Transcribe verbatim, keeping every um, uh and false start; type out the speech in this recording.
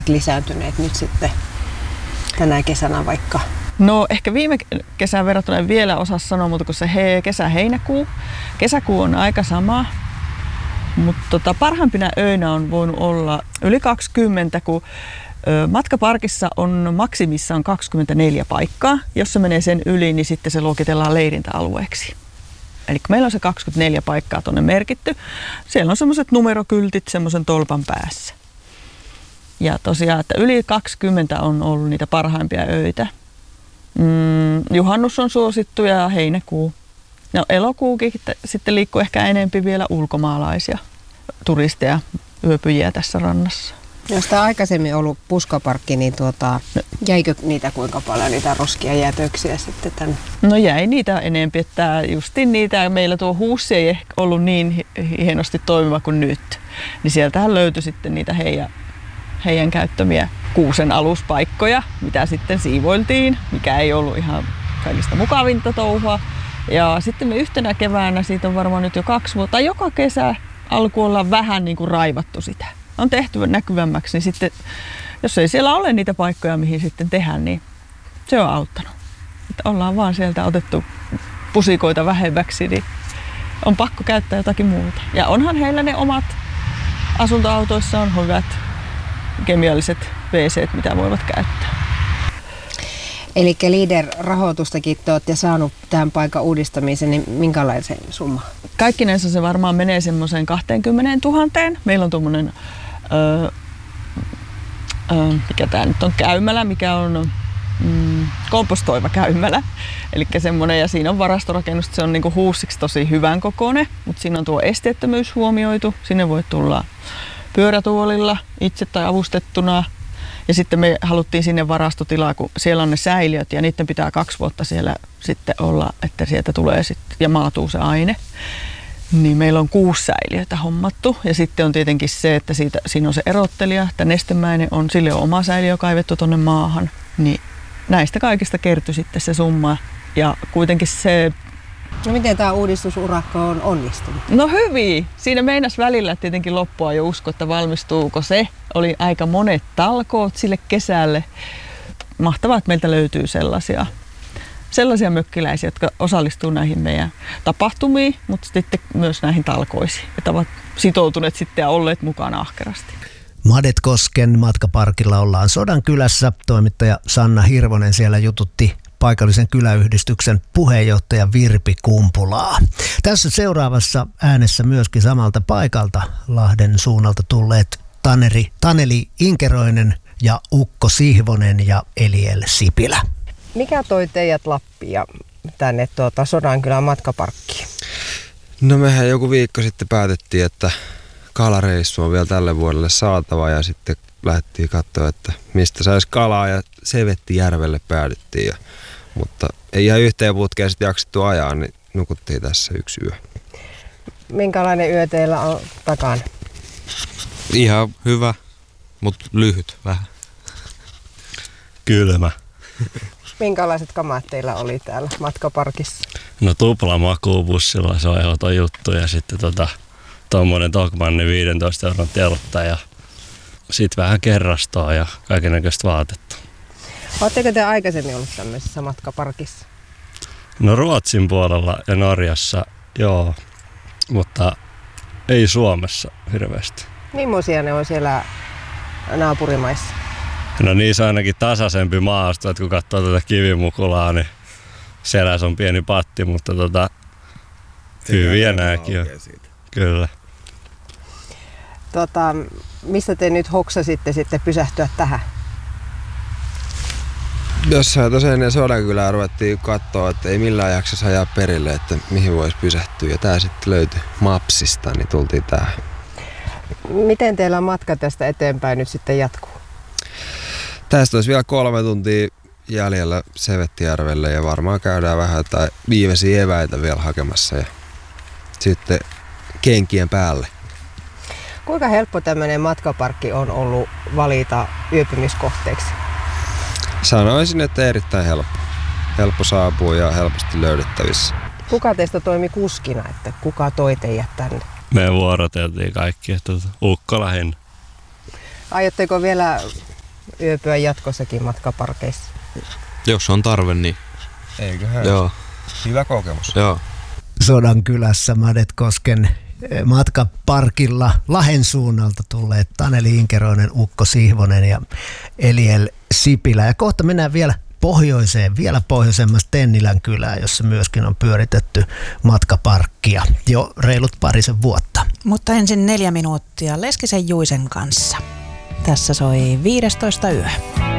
lisääntyneet nyt sitten tänä kesänä vaikka? No ehkä viime kesän verrattuna en vielä osaa sanoa, mutta kun se he, kesä-heinäkuu. Kesäkuu on aika sama, mutta tota, parhaimpina öinä on voinut olla yli kaksikymmentä, kun ö, matkaparkissa on maksimissaan kaksikymmentäneljä paikkaa. Jos se menee sen yli, niin sitten se luokitellaan leirintäalueeksi. Eli meillä on se kaksikymmentäneljä paikkaa tuonne merkitty. Siellä on semmoiset numerokyltit semmoisen tolpan päässä. Ja tosiaan, että yli kaksikymmentä on ollut niitä parhaimpia öitä. Mm, juhannus on suosittu ja heinäkuu. No elokuukin sitten liikkuu ehkä enempi vielä ulkomaalaisia turisteja, yöpyjiä tässä rannassa. Jos tämä aikaisemmin ollut puskaparkki, niin tuota, jäikö niitä kuinka paljon niitä roskia jätöksiä sitten tänne? No jäi niitä enempi, että justiin niitä, meillä tuo huussi ei ehkä ollut niin hienosti toimiva kuin nyt. Niin sieltähän löytyi sitten niitä heidän, heidän käyttämiä kuusen aluspaikkoja, mitä sitten siivoiltiin, mikä ei ollut ihan kaikista mukavinta touhua. Ja sitten me yhtenä keväänä, siitä on varmaan nyt jo kaksi vuotta, tai joka kesä alkoi olla vähän niin kuin raivattu sitä. On tehty näkyvämmäksi, niin sitten, jos ei siellä ole niitä paikkoja, mihin sitten tehdä, niin se on auttanut. Että ollaan vaan sieltä otettu pusikoita vähemmäksi, niin on pakko käyttää jotakin muuta. Ja onhan heillä ne omat asuntoautoissa on hyvät kemialliset wc:t, mitä voivat käyttää. Eli Leader-rahoitustakin te olette saanut tähän paikan uudistamiseen, niin minkälaisen summa? Kaikkinensa se varmaan menee semmoiseen kaksikymmentätuhatta. Meillä on tuommoinen, öö, öö, mikä tämä nyt on, käymälä, mikä on mm, kompostoiva käymälä. Eli semmoinen, ja siinä on varastorakennus, se on niinku huussiksi tosi hyvän kokoinen, mutta siinä on tuo esteettömyys huomioitu. Sinne voi tulla pyörätuolilla itse tai avustettuna. Ja sitten me haluttiin sinne varastotilaa, kun siellä on ne säiliöt ja niiden pitää kaksi vuotta siellä sitten olla, että sieltä tulee sitten ja maatuu se aine. Niin meillä on kuusi säiliötä hommattu ja sitten on tietenkin se, että siitä, siinä on se erottelija, että Nestemäinen on, sille on oma säiliö kaivettu tuonne maahan. Niin näistä kaikista kertyi sitten se summa ja kuitenkin se... No miten tämä uudistusurakka on onnistunut? No hyvin. Siinä meinas välillä tietenkin loppua jo usko, että valmistuuko se. Oli aika monet talkoot sille kesälle. Mahtavaa, että meiltä löytyy sellaisia, sellaisia mökkiläisiä, jotka osallistuu näihin meidän tapahtumiin, mutta sitten myös näihin talkoisiin. Että ovat sitoutuneet sitten ja olleet mukana ahkerasti. Madetkosken matkaparkilla ollaan Sodankylässä. Toimittaja Sanna Hirvonen siellä jututti paikallisen kyläyhdistyksen puheenjohtaja Virpi Kumpulaa. Tässä seuraavassa äänessä myöskin samalta paikalta Lahden suunnalta tulleet Taneri, Taneli Inkeroinen ja Ukko Sihvonen ja Eliel Sipilä. Mikä toi teidät Lappia tänne tuota Sodankylän matkaparkkiin? No mehän joku viikko sitten päätettiin, että kalareissu on vielä tälle vuodelle saatava ja sitten lähdettiin katsoa, että mistä saisi kalaa ja Sevettijärvelle päädyttiin. Ja, mutta ei ihan yhteen putkeen sitten jaksettu ajaa, niin nukuttiin tässä yksi yö. Minkälainen yö teillä on takana? Ihan hyvä, mutta lyhyt vähän. Kylmä. Minkälaiset kamat teillä oli täällä matkaparkissa? No tupla makuubussilla, se on ehdoton juttu ja sitten tota, tommonen Tokmanni viisitoista euron teltta ja sitten vähän kerrastoa ja kaikennäköistä vaatetta. Oletteko te aikaisemmin ollut tämmöisessä matkaparkissa? No Ruotsin puolella ja Norjassa, joo, mutta ei Suomessa hirveästi. Millaisia ne on siellä naapurimaissa? No niissä on ainakin tasaisempi maasto, että kun katsoo tätä kivimukulaa, niin selässä on pieni patti, mutta tota, hyviä nääkin on. Kyllä. Tota, mistä te nyt hoksasitte sitten pysähtyä tähän? Jossain tosiaan ennen Sodankylää ruvettiin katsoa, että ei millään jaksaisi ajaa perille, että mihin voisi pysähtyä. Ja tää sitten löytyi Mapsista, niin tultiin tähän. Miten teillä matka tästä eteenpäin nyt sitten jatkuu? Tästä olisi vielä kolme tuntia jäljellä Sevettijärvelle ja varmaan käydään vähän jotain viimeisiä eväitä vielä hakemassa ja sitten kenkien päälle. Kuinka helppo tämmöinen matkaparkki on ollut valita yöpymiskohteeksi? Sanoisin, että erittäin helppo. Helppo saapua ja helposti löydettävissä. Kuka teistä toimi kuskina, että kuka toi teidät tänne? Me vuoroteltiin kaikki, että Ukko lähinnä. Aiotteko vielä yöpyä jatkossakin matkaparkeissa? Jos on tarve, niin Eiköhän. joo. Hyvä kokemus. Joo. Sodankylassa Madetkosken matkaparkilla Lahden suunnalta tulleet Taneli Inkeroinen, Ukko Sihvonen ja Eliel Sipilä. Ja kohta mennään vielä pohjoiseen, vielä pohjoisemmassa Tennilän kylään, jossa myöskin on pyöritetty matkaparkkia jo reilut parisen vuotta. Mutta ensin neljä minuuttia Leskisen Juisen kanssa. Tässä soi viidestoista yö.